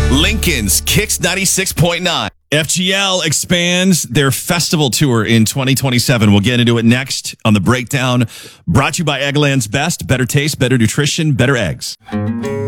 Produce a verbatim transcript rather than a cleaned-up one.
Lincoln's Kicks ninety-six point nine. F G L expands their festival tour in twenty twenty-seven. We'll get into it next on The Breakdown. Brought to you by Eggland's Best. Better taste, better nutrition, better eggs.